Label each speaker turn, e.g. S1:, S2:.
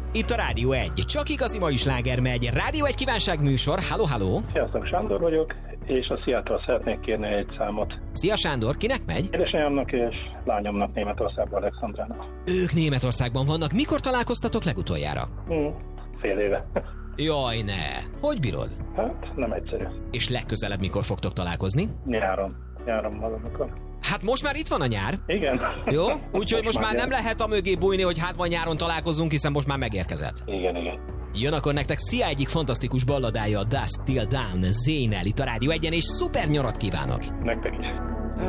S1: Itt a Rádió 1. Csak igazi mai sláger megy. Rádió 1 kívánság műsor. Halló, halló.
S2: Sziasztok, Sándor vagyok, és a Sziától szeretnék kérni egy számot.
S1: Szia Sándor, kinek megy?
S2: Édesanyámnak és lányomnak Németországban, Alexandrának.
S1: Ők Németországban vannak. Mikor találkoztatok legutoljára?
S2: Fél éve.
S1: Jaj, ne. Hogy bírod?
S2: Hát, nem egyszerű.
S1: És legközelebb mikor fogtok találkozni?
S2: Nyáron valamikor.
S1: Hát most már itt van a nyár.
S2: Igen.
S1: Jó? Úgyhogy most már nem lehet a mögé bújni, hogy hát majd nyáron találkozunk, hiszen most már megérkezett.
S2: Igen.
S1: Jön akkor nektek Szia egyik fantasztikus balladája, a Dusk Till Dawn, Zayn-el itt a Rádió 1-en, és szuper nyarat kívánok!
S2: Nektek is.